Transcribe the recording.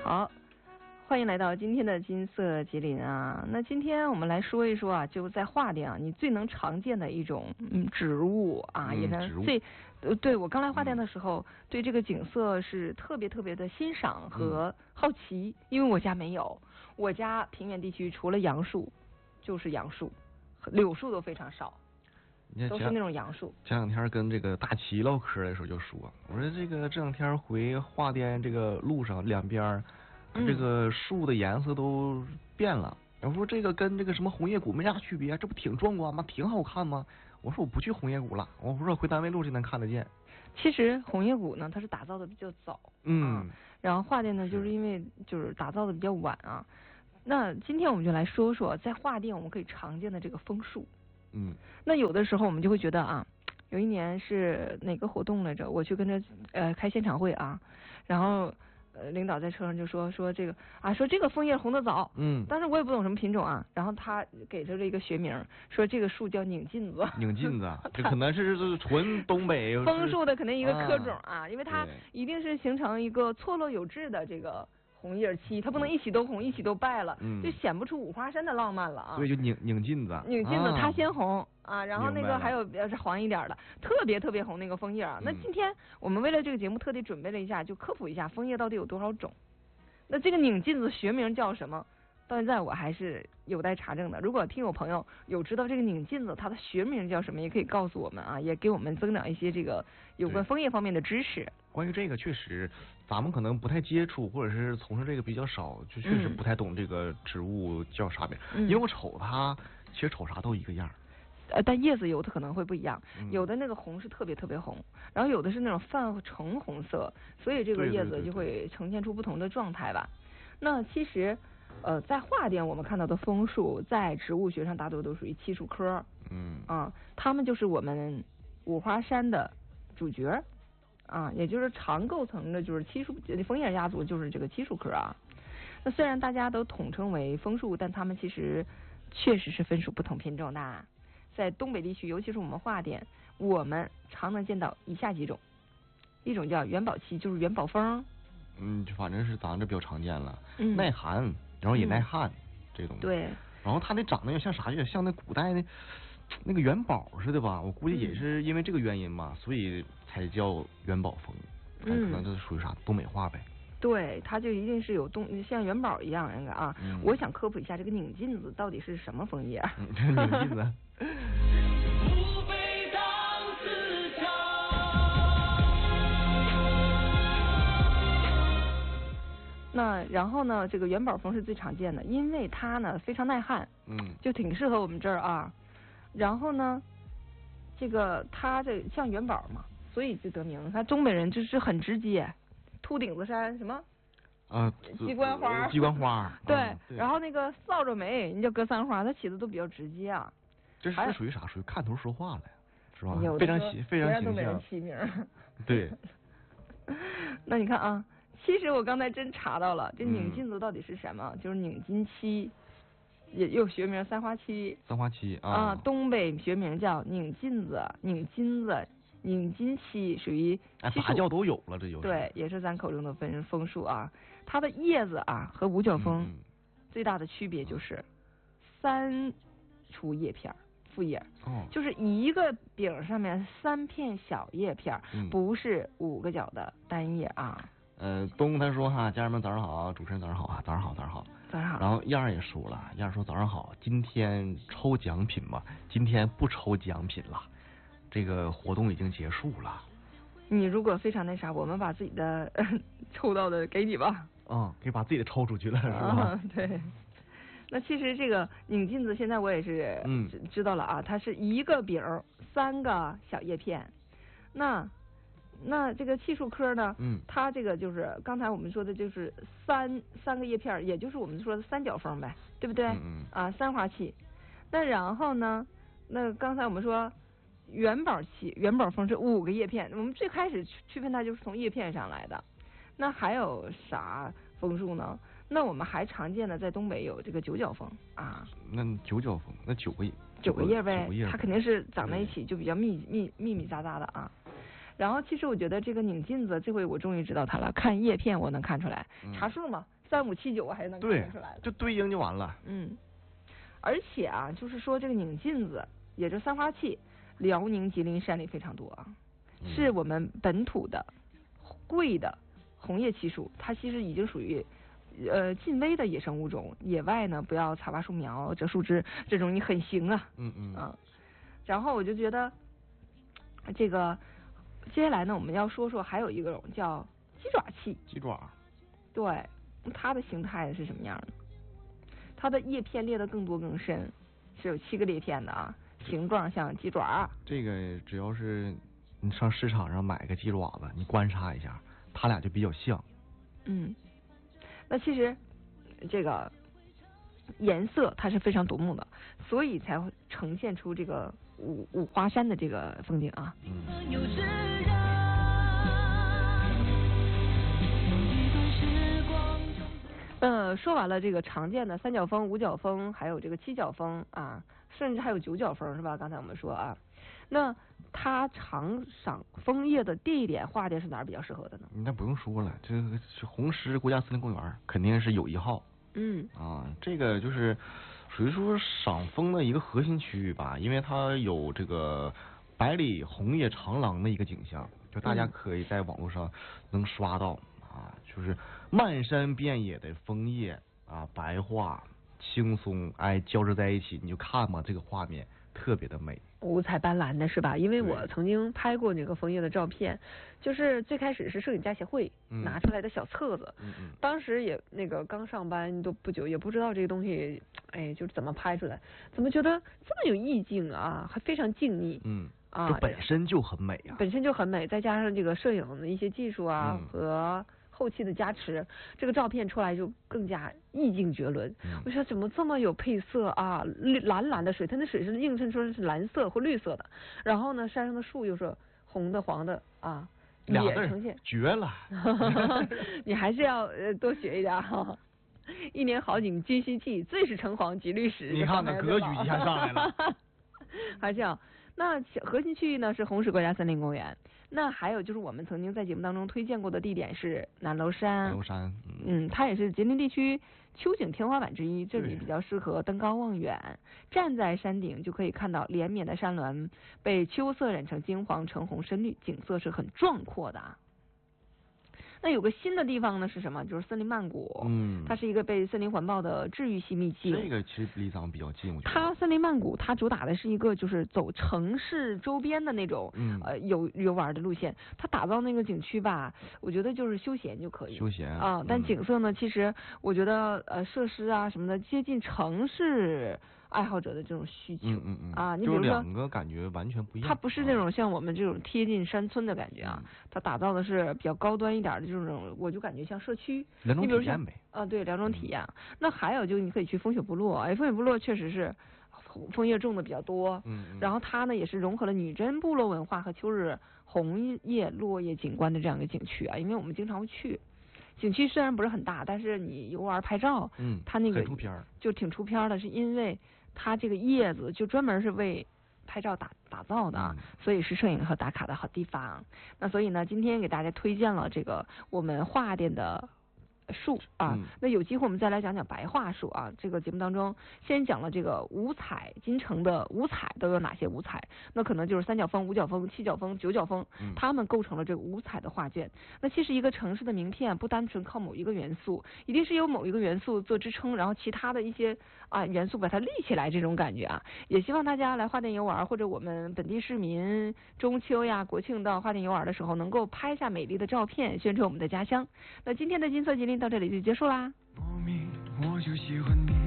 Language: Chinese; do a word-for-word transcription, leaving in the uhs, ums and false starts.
好，欢迎来到今天的金色吉林啊。那今天我们来说一说啊，就在桦甸啊，你最能常见的一种嗯植物啊， 嗯、 也是最呃，对我刚来桦甸的时候、嗯，对这个景色是特别特别的欣赏和好奇，嗯、因为我家没有，我家平原地区除了杨树就是杨树，柳树都非常少。都是那种杨树。 前两天跟这个大齐唠嗑的时候就说，我说这个这两天回桦甸这个路上两边，这个树的颜色都变了。然后说这个跟这个什么红叶谷没啥区别，这不挺壮观吗？挺好看吗？我说我不去红叶谷了，我不知道回单位路就能看得见。 其实红叶谷呢，它是打造的比较早， 嗯， 啊、然后桦甸呢，就是因为就是打造的比较晚啊。那今天我们就来说说在桦甸我们可以常见的这个枫树。 嗯， 那有的时候我们就会觉得啊，有一年是哪个活动来着？我去跟着呃开现场会啊，然后呃领导在车上就说说这个啊，说这个枫叶红的早， 嗯， 当时我也不懂什么品种啊，然后他给出了一个学名，说这个树叫拧劲子。 拧劲子，这可能是是纯东北枫树的肯定一个科种啊， 啊因为它一定是形成一个错落有致的这个。红叶期，它不能一起都红，一起都败了， 嗯， 就显不出五花山的浪漫了啊。 所以就拧拧劲子， 拧劲子， 啊、 它先红啊，然后那个还有要是黄一点的，特别特别红那个枫叶啊。 嗯、 那今天我们为了这个节目特地准备了一下，就科普一下枫叶到底有多少种。那这个拧劲子学名叫什么？到现在我还是有待查证的。如果听友朋友有知道这个拧劲子它的学名叫什么，也可以告诉我们啊，也给我们增长一些这个有关枫叶方面的知识。 关于这个，确实咱们可能不太接触，或者是从事这个比较少，就确实不太懂这个植物叫啥名。嗯、因为我瞅它，其实瞅啥都一个样。 呃，但叶子有的可能会不一样， 嗯、 有的那个红是特别特别红，然后有的是那种泛橙红色，所以这个叶子就会呈现出不同的状态吧。对对对对，那其实。呃，在桦甸我们看到的枫树，在植物学上大多都属于漆树科。 嗯啊，它们就是我们五花山的主角啊，也就是常构成的就是漆树枫叶家族，就是这个漆树科啊。那虽然大家都统称为枫树，但它们其实确实是分属不同品种的。在东北地区，尤其是我们桦甸，我们常能见到以下几种，一种叫元宝漆，就是元宝枫。 嗯，反正是咱这比较常见了， 嗯、 耐寒，然后也耐旱、嗯、这东西。 对。 然后它那长得也像啥，有点像那古代的那个元宝似的吧？我估计也是因为这个原因吧，嗯、所以才叫元宝枫。嗯，可能这是属于啥东北话呗。 对，它就一定是有东像元宝一样那个啊。 嗯、 我想科普一下这个拧劲子到底是什么枫叶。 嗯、拧劲子。 那然后呢，这个元宝枫是最常见的，因为它呢非常耐旱， 嗯， 就挺适合我们这儿啊。然后呢，这个它这像元宝嘛，所以就得名。它东北人就是很直接，秃顶子山什么啊， 鸡冠花， 鸡冠花， 对、 嗯、对。 然后那个扫帚眉，人家格桑花，它起的都比较直接啊。 这是属于啥？属于看头说话了，是吧？ 有非常形非常形象。 东北人起名。 对。 那你看啊。其实我刚才真查到了，这拧劲子到底是什么？嗯、就是拧筋漆，也又学名三花漆。 三花漆啊， 啊，东北学名叫拧劲子、拧筋子、拧筋漆，属于哎，啥叫都有了，这就是。 对，也是咱口中的枫枫树啊。它的叶子啊和五角枫、嗯、最大的区别就是三出叶片。副叶， 哦， 就是一个柄上面三片小叶片， 嗯、 不是五个角的单叶啊。 呃，东他说哈，家人们早上好，主持人早上好啊，早上好，早上好， 早上好。 然后燕儿也说了，燕儿说早上好，今天抽奖品嘛，今天不抽奖品了，这个活动已经结束了。 你如果非常那啥，我们把自己的抽到的给你吧。 嗯，可以把自己的抽出去了，是吧？ 啊、对。那其实这个拧劲子现在我也是嗯知道了啊，它是一个柄三个小叶片，那。那这个漆树科呢， 嗯， 它这个就是刚才我们说的，就是三三个叶片，也就是我们说的三角枫呗，对不对？ 嗯嗯。 啊，三花漆。那然后呢，那刚才我们说元宝漆、元宝枫是五个叶片，我们最开始区分它就是从叶片上来的。那还有啥枫树呢？那我们还常见的在东北有这个九角枫啊。 那九角枫，那九个九个叶呗， 叶它肯定是长在一起就比较密密密密匝匝的啊。然后其实我觉得这个拧劲子，这回我终于知道它了。看叶片我能看出来，茶树嘛， 三五七九还是能看得出来的， 就对应就完了。 嗯，而且啊，就是说这个拧镜子，也就是三花器，辽宁、吉林、山里非常多啊， 嗯、 是我们本土的贵的红叶漆树，它其实已经属于呃近危的野生物种，野外呢不要采挖树苗、折树枝，这容易很刑啊。 嗯嗯啊，然后我就觉得这个接下来呢，我们要说说还有一个种叫鸡爪器。 鸡爪。 对，它的形态是什么样的？它的叶片裂得更多更深，是有七个裂片的啊，形状像鸡爪。 这个只要是你上市场上买个鸡爪子，你观察一下，它俩就比较像。 嗯，那其实这个颜色它是非常夺目的，所以才会呈现出这个五五花山的这个风景啊。嗯。呃，说完了这个常见的三角枫、五角枫，还有这个七角枫啊，甚至还有九角枫是吧？刚才我们说啊，那它常赏枫叶的地点划定是哪儿比较适合的呢？ 那不用说了，这个红石国家森林公园肯定是有一号。 嗯啊，这个就是属于说赏枫的一个核心区域吧，因为它有这个百里红叶长廊的一个景象，就大家可以在网络上能刷到。啊，就是漫山遍野的枫叶啊，白桦、青松，哎，交织在一起，你就看嘛，这个画面特别的美， 五彩斑斓的是吧？因为我曾经拍过那个枫叶的照片，就是最开始是摄影家协会拿出来的小册子， 嗯嗯， 当时也那个刚上班都不久，也不知道这个东西，哎，就是怎么拍出来，怎么觉得这么有意境啊，还非常静谧， 嗯。 啊， 这本身就很美啊， 本身就很美，再加上这个摄影的一些技术啊、 嗯、 和后期的加持，这个照片出来就更加意境绝伦。 嗯、 我说怎么这么有配色啊？蓝蓝的水，它那水是映衬出来是蓝色或绿色的，然后呢，山上的树又是红的、黄的啊， 俩也呈现绝了。 你还是要呃多学一点哈。一年好景今夕气，最是橙黄几绿时。 你看那格局一下上来了。 还这样。那核心区域呢是红石国家森林公园，那还有就是我们曾经在节目当中推荐过的地点是南楼山。 南楼山， 嗯, 嗯，它也是吉林地区秋景天花板之一，这里比较适合登高望远，站在山顶就可以看到连绵的山峦被秋色染成金黄、橙红、深绿，景色是很壮阔的啊。那有个新的地方呢是什么？就是森林曼谷， 嗯， 它是一个被森林环抱的治愈系秘境。 这个其实离咱们比较近，我觉得。 它森林曼谷，它主打的是一个就是走城市周边的那种， 嗯， 呃游游玩的路线。它打造那个景区吧，我觉得就是休闲就可以。 休闲啊、呃，但景色呢，嗯、其实我觉得呃设施啊什么的接近城市爱好者的这种需求。 嗯嗯嗯。 啊，你比如说， 两个感觉完全不一样。 它不是那种像我们这种贴近山村的感觉啊， 嗯、 它打造的是比较高端一点的这种，我就感觉像社区。 两种体验呗。 啊，对，两种体验。嗯、那还有就你可以去风雪部落，哎，风雪部落确实是枫叶种的比较多。 嗯嗯。 然后它呢也是融合了女真部落文化和秋日红叶落叶景观的这样一个景区啊，因为我们经常会去。景区虽然不是很大，但是你游玩拍照， 嗯， 它那个很出片儿， 就挺出片儿的，是因为它这个叶子就专门是为拍照打打造的啊， 嗯、 所以是摄影和打卡的好地方。那所以呢，今天给大家推荐了这个我们桦店的树啊， 嗯、 那有机会我们再来讲讲白桦树啊。这个节目当中先讲了这个五彩金城的五彩都有哪些五彩，那可能就是三角枫、五角枫、七角枫、九角枫， 嗯、 它们构成了这个五彩的画卷。那其实一个城市的名片不单纯靠某一个元素，一定是由某一个元素做支撑，然后其他的一些啊元素把它立起来，这种感觉啊。也希望大家来桦店游玩，或者我们本地市民中秋呀、国庆到桦店游玩的时候，能够拍下美丽的照片，宣传我们的家乡。那今天的金色吉林到这里就结束啦。莫名我就喜欢你。